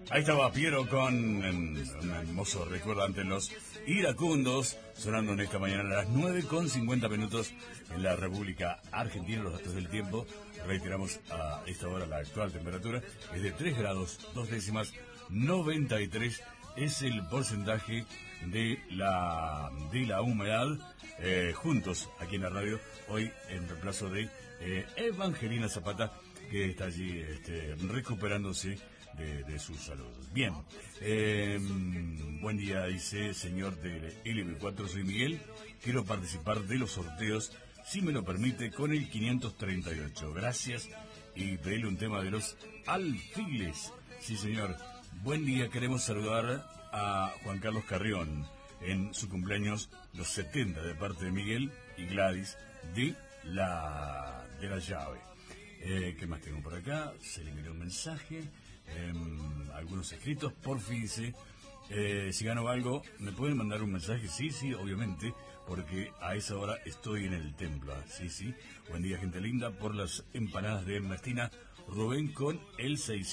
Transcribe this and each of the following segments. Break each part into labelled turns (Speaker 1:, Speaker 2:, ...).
Speaker 1: Ahí estaba Piero con un hermoso recuerdo ante los iracundos, sonando en esta mañana a las 9:50 en la República Argentina. Los datos del tiempo, reiteramos a esta hora la actual temperatura, es de 3 grados, 2 décimas, 93 es el porcentaje de la humedad. Juntos aquí en la radio, hoy en reemplazo de Evangelina Zapata, que está allí recuperándose de su salud. Bien, buen día, dice señor de LB4, soy Miguel, quiero participar de los sorteos, si me lo permite, con el 538. Gracias, y pedirle un tema de los alfiles. Sí, señor. Buen día, queremos saludar a Juan Carlos Carrión en su cumpleaños, los 70, de parte de Miguel y Gladys de la llave. ¿Qué más tengo por acá? Se le envió un mensaje, algunos escritos. Por fin dice, si gano algo, ¿me pueden mandar un mensaje? Sí, obviamente, porque a esa hora estoy en el templo. Sí. Buen día, gente linda, por las empanadas de Ernestina Rubén con el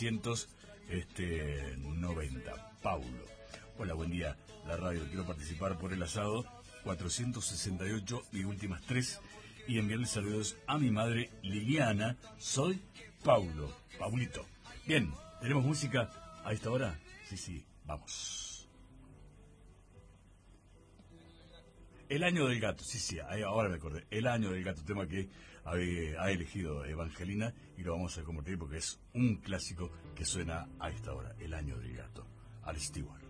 Speaker 1: 690. Paulo. Hola, buen día, la radio. Quiero participar por el asado 468 y últimas 3 y enviarle saludos a mi madre Liliana. Soy Paulo, Paulito. Bien, ¿tenemos música a esta hora? Sí, vamos. El año del gato, sí, ahora me acordé. El año del gato, tema que ha elegido Evangelina, y lo vamos a compartir porque es un clásico que suena a esta hora. El año del gato, al Stewart.